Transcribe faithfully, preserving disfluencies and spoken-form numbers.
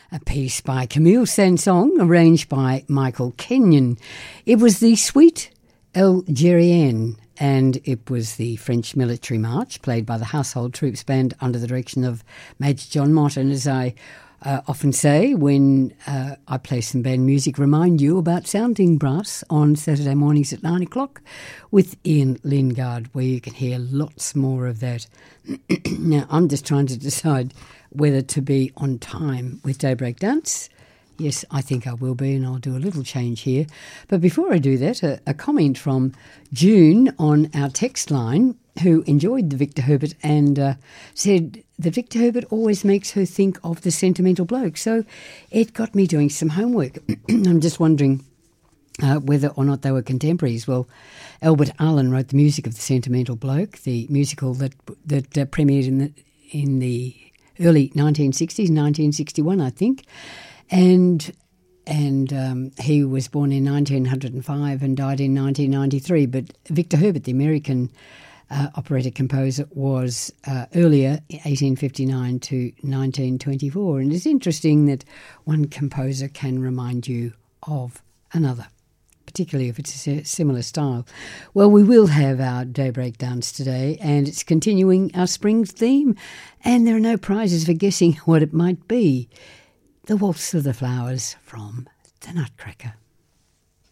a piece by Camille Saint-Saëns, arranged by Michael Kenyon. It was the Suite Algérienne, and it was the French military march played by the Household Troops Band under the direction of Major John Mott. And as I uh, often say when uh, I play some band music, remind you about Sounding Brass on Saturday mornings at nine o'clock with Ian Lingard, where you can hear lots more of that. Now, I'm just trying to decide whether to be on time with Daybreak Dance. Yes, I think I will be, and I'll do a little change here. But before I do that, a, a comment from June on our text line, who enjoyed the Victor Herbert and uh, said that Victor Herbert always makes her think of The Sentimental Bloke. So it got me doing some homework. I'm just wondering uh, whether or not they were contemporaries. Well, Albert Allen wrote the music of The Sentimental Bloke, the musical that that uh, premiered in the in the early nineteen sixties, nineteen sixty-one, I think. And and um, he was born in nineteen oh five and died in nineteen ninety-three. But Victor Herbert, the American uh, operatic composer, was uh, earlier, eighteen fifty-nine to nineteen twenty-four. And it's interesting that one composer can remind you of another, particularly if it's a similar style. Well, we will have our Daybreak Dance today, and it's continuing our spring theme. And there are no prizes for guessing what it might be. The Waltz of the Flowers from The Nutcracker.